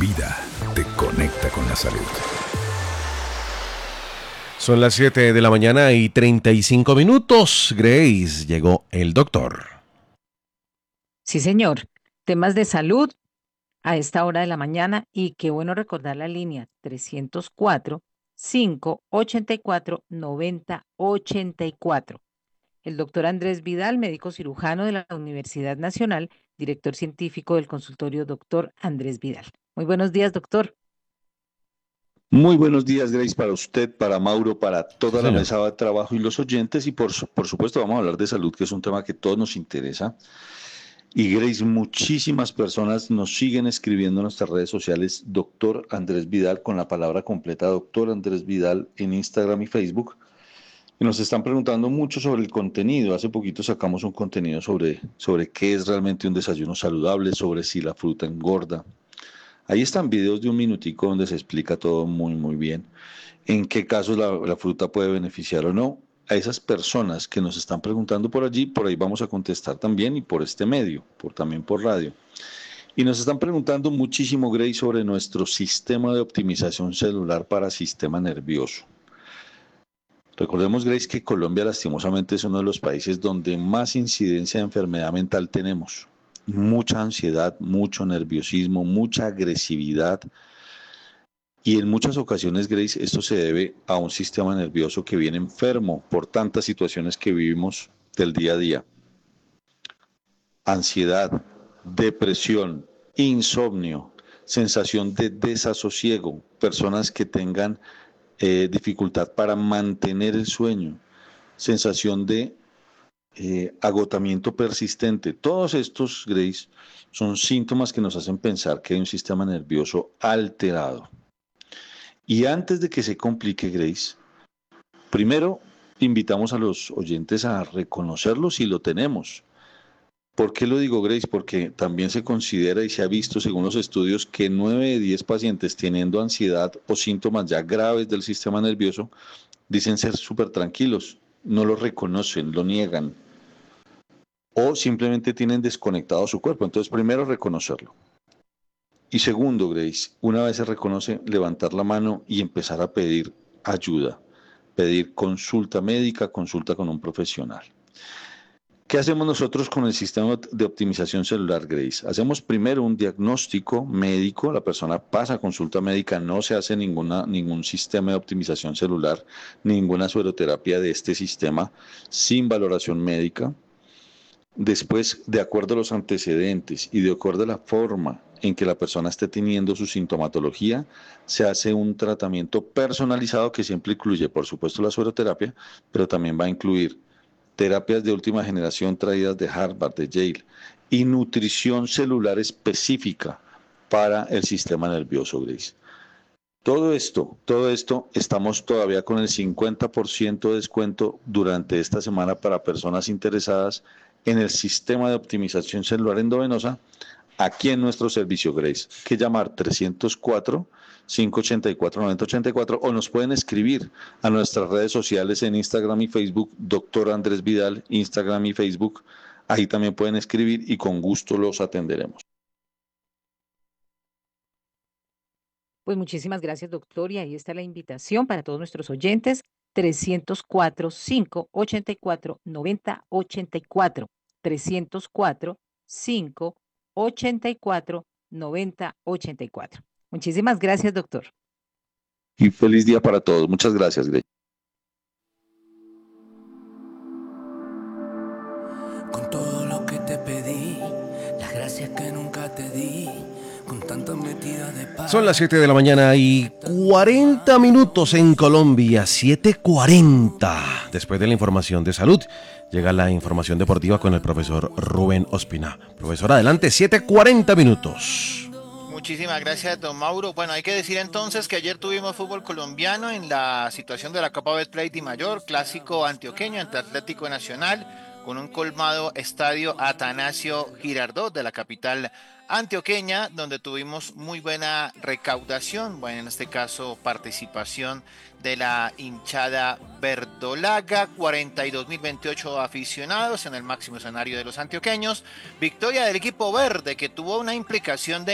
Vida te conecta con la salud. Son las 7 de la mañana y 35 minutos. Grace, llegó el doctor. Sí, señor. Temas de salud a esta hora de la mañana y qué bueno recordar la línea 304-584-9084. El doctor Andrés Vidal, médico cirujano de la Universidad Nacional, director científico del consultorio Doctor Andrés Vidal. Muy buenos días, doctor. Muy buenos días, Grace, para usted, para Mauro, para Sí, toda la señor. mesa de trabajo y los oyentes. Y por supuesto vamos a hablar de salud, que es un tema que a todos nos interesa. Y Grace, muchísimas personas nos siguen escribiendo en nuestras redes sociales, doctor Andrés Vidal, con la palabra completa, doctor Andrés Vidal, en Instagram y Facebook. Y nos están preguntando mucho sobre el contenido. Hace poquito sacamos un contenido sobre qué es realmente un desayuno saludable, sobre si la fruta engorda. Ahí están videos de un minutico donde se explica todo muy, muy bien. En qué casos la fruta puede beneficiar o no. A esas personas que nos están preguntando por allí, por ahí vamos a contestar también y por este medio, también por radio. Y nos están preguntando muchísimo, Grace, sobre nuestro sistema de optimización celular para sistema nervioso. Recordemos, Grace, que Colombia lastimosamente es uno de los países donde más incidencia de enfermedad mental tenemos. Mucha ansiedad, mucho nerviosismo, mucha agresividad. Y en muchas ocasiones, Grace, esto se debe a un sistema nervioso que viene enfermo por tantas situaciones que vivimos del día a día. Ansiedad, depresión, insomnio, sensación de desasosiego, personas que tengan dificultad para mantener el sueño, sensación de agotamiento persistente. Todos estos, Grace, son síntomas que nos hacen pensar que hay un sistema nervioso alterado. Y antes de que se complique, Grace, primero invitamos a los oyentes a reconocerlo si lo tenemos. ¿Por qué lo digo, Grace? Porque también se considera y se ha visto, según los estudios, que 9 de 10 pacientes teniendo ansiedad o síntomas ya graves del sistema nervioso dicen ser súper tranquilos, no lo reconocen, lo niegan o simplemente tienen desconectado su cuerpo. Entonces, primero reconocerlo. Y segundo, Grace, una vez se reconoce, levantar la mano y empezar a pedir ayuda, pedir consulta médica, consulta con un profesional. ¿Qué hacemos nosotros con el sistema de optimización celular, Grace? Hacemos primero un diagnóstico médico, la persona pasa a consulta médica, no se hace ningún sistema de optimización celular, ninguna sueroterapia de este sistema sin valoración médica. Después, de acuerdo a los antecedentes y de acuerdo a la forma en que la persona esté teniendo su sintomatología, se hace un tratamiento personalizado que siempre incluye, por supuesto, la sueroterapia, pero también va a incluir terapias de última generación traídas de Harvard, de Yale, y nutrición celular específica para el sistema nervioso, Grace. Todo esto, estamos todavía con el 50% de descuento durante esta semana para personas interesadas en el sistema de optimización celular endovenosa aquí en nuestro servicio, Grace. Que llamar 304-584-9084 o nos pueden escribir a nuestras redes sociales en Instagram y Facebook, Doctor Andrés Vidal, Instagram y Facebook. Ahí también pueden escribir y con gusto los atenderemos. Pues muchísimas gracias, doctor. Y ahí está la invitación para todos nuestros oyentes. 304-584-9084. 304-584-9084. Muchísimas gracias, doctor. Y feliz día para todos. Muchas gracias, Grace. Con todo lo que te pedí, las gracias que nunca te di, con tanta metida de paz. Son las 7 de la mañana y 40 minutos en Colombia, 7:40. Después de la información de salud, llega la información deportiva con el profesor Rubén Ospina. Profesor, adelante, 7:40 minutos. Muchísimas gracias, don Mauro. Bueno, hay que decir entonces que ayer tuvimos fútbol colombiano en la situación de la Copa Betplay Di Mayor, clásico antioqueño ante Atlético Nacional, con un colmado estadio Atanasio Girardot de la capital antioqueña, donde tuvimos muy buena recaudación, bueno, en este caso participación de la hinchada verdolaga, 42.028 aficionados en el máximo escenario de los antioqueños, victoria del equipo verde que tuvo una implicación de